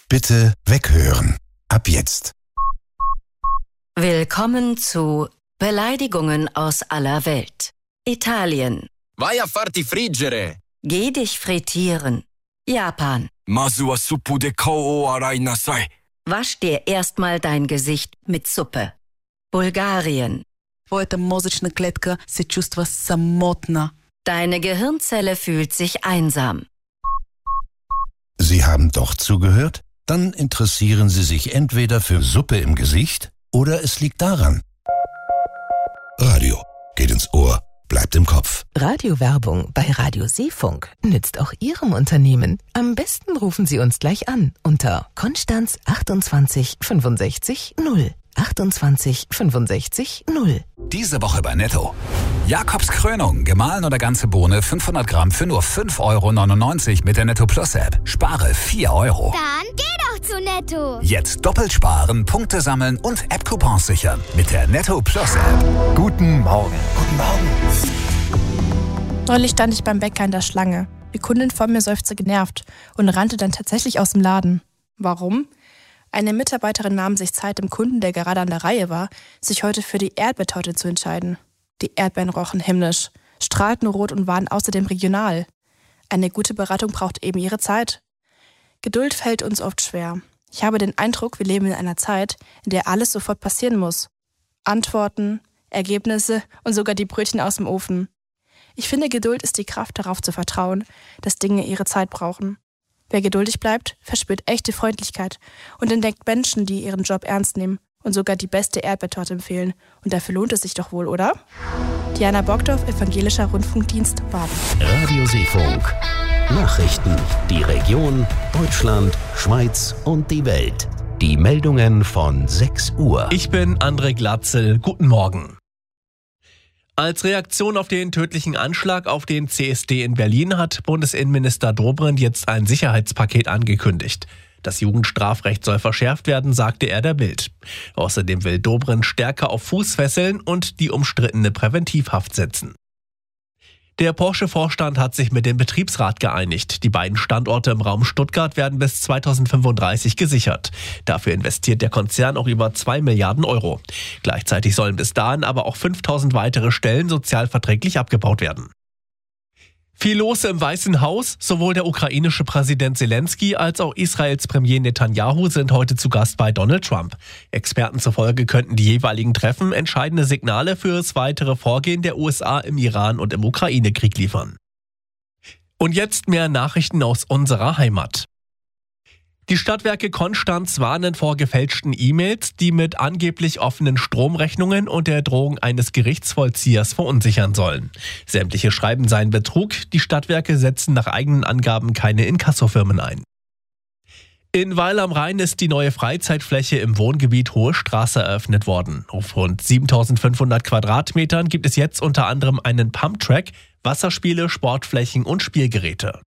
Bitte weghören. Ab jetzt. Willkommen zu Beleidigungen aus aller Welt. Italien. Vai a farti friggere. Geh dich frittieren. Japan. Masu wa suppu de kao o arai nasai. Wasch dir erstmal dein Gesicht mit Suppe. Bulgarien. Твоята мозъчна клетка се чувства самотна. Deine Gehirnzelle fühlt sich einsam. Sie haben doch zugehört? Dann interessieren Sie sich entweder für Suppe im Gesicht oder es liegt daran. Radio geht ins Ohr, bleibt im Kopf. Radiowerbung bei Radio Seefunk nützt auch Ihrem Unternehmen. Am besten rufen Sie uns gleich an unter Konstanz 28 65 0. 28 65 0. Diese Woche bei Netto. Jakobs Krönung, gemahlen oder ganze Bohne, 500 Gramm für nur 5,99 € mit der Netto Plus App. Spare 4 €. Dann geh doch zu Netto. Jetzt doppelt sparen, Punkte sammeln und App-Coupons sichern mit der Netto Plus App. Guten Morgen. Guten Morgen. Neulich stand ich beim Bäcker in der Schlange. Die Kundin vor mir seufzte genervt und rannte dann tatsächlich aus dem Laden. Warum? Eine Mitarbeiterin nahm sich Zeit, dem Kunden, der gerade an der Reihe war, sich heute für die Erdbeertorte zu entscheiden. Die Erdbeeren rochen himmlisch, strahlten rot und waren außerdem regional. Eine gute Beratung braucht eben ihre Zeit. Geduld fällt uns oft schwer. Ich habe den Eindruck, wir leben in einer Zeit, in der alles sofort passieren muss. Antworten, Ergebnisse und sogar die Brötchen aus dem Ofen. Ich finde, Geduld ist die Kraft, darauf zu vertrauen, dass Dinge ihre Zeit brauchen. Wer geduldig bleibt, verspürt echte Freundlichkeit und entdeckt Menschen, die ihren Job ernst nehmen und sogar die beste Erdbeertorte empfehlen. Und dafür lohnt es sich doch wohl, oder? Diana Bockdorf, Evangelischer Rundfunkdienst, Baden. Radio Seefunk. Nachrichten, die Region, Deutschland, Schweiz und die Welt. Die Meldungen von 6 Uhr. Ich bin André Glatzel. Guten Morgen. Als Reaktion auf den tödlichen Anschlag auf den CSD in Berlin hat Bundesinnenminister Dobrindt jetzt ein Sicherheitspaket angekündigt. Das Jugendstrafrecht soll verschärft werden, sagte er der Bild. Außerdem will Dobrindt stärker auf Fußfesseln und die umstrittene Präventivhaft setzen. Der Porsche-Vorstand hat sich mit dem Betriebsrat geeinigt. Die beiden Standorte im Raum Stuttgart werden bis 2035 gesichert. Dafür investiert der Konzern auch über 2 Milliarden €. Gleichzeitig sollen bis dahin aber auch 5000 weitere Stellen sozialverträglich abgebaut werden. Viel los im Weißen Haus. Sowohl der ukrainische Präsident Zelensky als auch Israels Premier Netanyahu sind heute zu Gast bei Donald Trump. Experten zufolge könnten die jeweiligen Treffen entscheidende Signale für das weitere Vorgehen der USA im Iran- und im Ukraine-Krieg liefern. Und jetzt mehr Nachrichten aus unserer Heimat. Die Stadtwerke Konstanz warnen vor gefälschten E-Mails, die mit angeblich offenen Stromrechnungen und der Drohung eines Gerichtsvollziehers verunsichern sollen. Sämtliche Schreiben seien Betrug, die Stadtwerke setzen nach eigenen Angaben keine Inkassofirmen ein. In Weil am Rhein ist die neue Freizeitfläche im Wohngebiet Hohe Straße eröffnet worden. Auf rund 7500 Quadratmetern gibt es jetzt unter anderem einen Pumptrack, Wasserspiele, Sportflächen und Spielgeräte.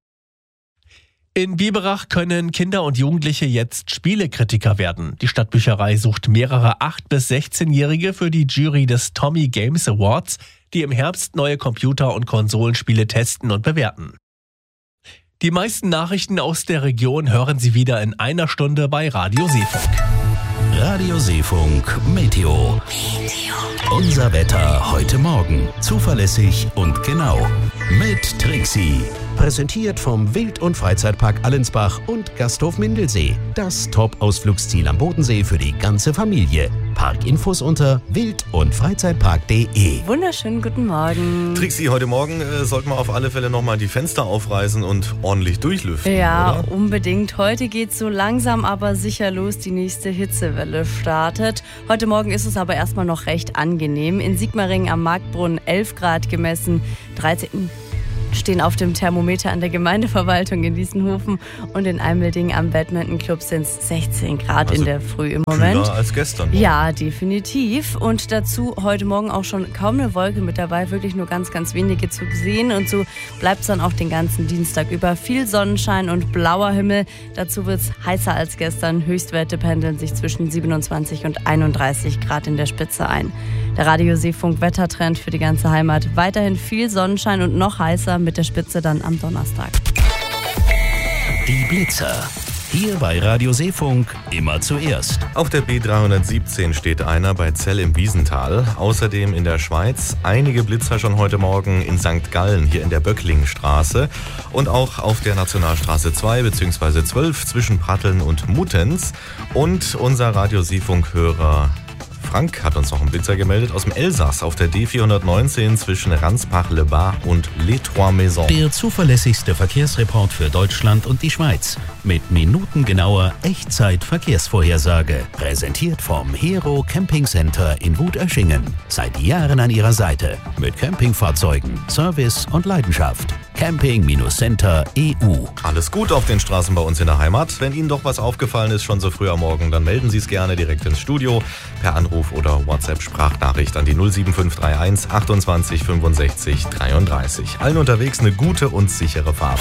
In Biberach können Kinder und Jugendliche jetzt Spielekritiker werden. Die Stadtbücherei sucht mehrere 8- bis 16-Jährige für die Jury des Tommy Games Awards, die im Herbst neue Computer- und Konsolenspiele testen und bewerten. Die meisten Nachrichten aus der Region hören Sie wieder in einer Stunde bei Radio Seefunk. Radio Seefunk Meteo. Unser Wetter heute Morgen. Zuverlässig und genau. Mit Trixie. Präsentiert vom Wild- und Freizeitpark Allensbach und Gasthof Mindelsee. Das Top-Ausflugsziel am Bodensee für die ganze Familie. Parkinfos unter wild- und freizeitpark.de. Wunderschönen guten Morgen. Trixie, heute Morgen sollten wir auf alle Fälle nochmal die Fenster aufreißen und ordentlich durchlüften. Ja, oder? Unbedingt. Heute geht so langsam aber sicher los. Die nächste Hitzewelle startet. Heute Morgen ist es aber erstmal noch recht angenehm. In Sigmaringen am Marktbrunnen 11 Grad gemessen, 13 stehen auf dem Thermometer an der Gemeindeverwaltung in Diessenhofen und in Eimelding am Badminton-Club sind es 16 Grad also in der Früh im Moment. Kühler als gestern. Ja, definitiv. Und dazu heute Morgen auch schon kaum eine Wolke mit dabei, wirklich nur ganz, ganz wenige zu sehen. Und so bleibt es dann auch den ganzen Dienstag über. Viel Sonnenschein und blauer Himmel. Dazu wird es heißer als gestern. Höchstwerte pendeln sich zwischen 27 und 31 Grad in der Spitze ein. Der Radio Seefunk Wettertrend für die ganze Heimat. Weiterhin viel Sonnenschein und noch heißer mit der Spitze dann am Donnerstag. Die Blitzer. Hier bei Radio Seefunk immer zuerst. Auf der B317 steht einer bei Zell im Wiesental. Außerdem in der Schweiz einige Blitzer schon heute Morgen in St. Gallen, hier in der Böcklingstraße. Und auch auf der Nationalstraße 2 bzw. 12 zwischen Pratteln und Muttenz. Und unser Radio Seefunk-Hörer Frank hat uns noch einen Blitzer gemeldet aus dem Elsass auf der D419 zwischen Ranspach-le-Bas und Les Trois Maisons. Der zuverlässigste Verkehrsreport für Deutschland und die Schweiz. Mit minutengenauer Echtzeit-Verkehrsvorhersage. Präsentiert vom Hero Camping Center in Wut-Öschingen. Seit Jahren an ihrer Seite. Mit Campingfahrzeugen, Service und Leidenschaft. Camping-Center.eu. Alles gut auf den Straßen bei uns in der Heimat. Wenn Ihnen doch was aufgefallen ist, schon so früh am Morgen, dann melden Sie es gerne direkt ins Studio per Anruf oder WhatsApp-Sprachnachricht an die 07531 28 65 33. Allen unterwegs eine gute und sichere Fahrt.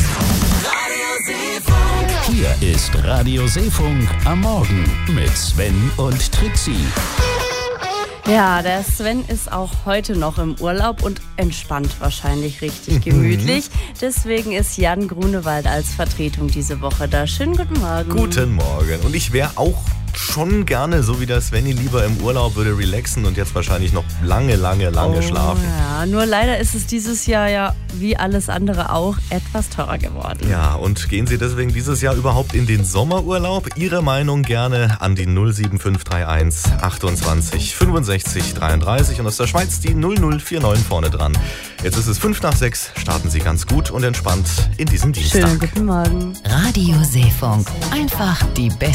Hier ist Radio Seefunk am Morgen mit Sven und Trixie. Ja, der Sven ist auch heute noch im Urlaub und entspannt wahrscheinlich richtig gemütlich. Deswegen ist Jan Grunewald als Vertretung diese Woche da. Schönen guten Morgen. Guten Morgen. Und ich wäre auch schon gerne, so wie der Svenny, lieber im Urlaub, würde relaxen und jetzt wahrscheinlich noch lange schlafen. Ja, nur leider ist es dieses Jahr ja, wie alles andere auch, etwas teurer geworden. Ja, und gehen Sie deswegen dieses Jahr überhaupt in den Sommerurlaub? Ihre Meinung gerne an die 07531 28 65 33 und aus der Schweiz die 0049 vorne dran. Jetzt ist es 5:05, starten Sie ganz gut und entspannt in diesem Dienstag. Schönen guten Morgen. Radio Seefunk. Einfach die beste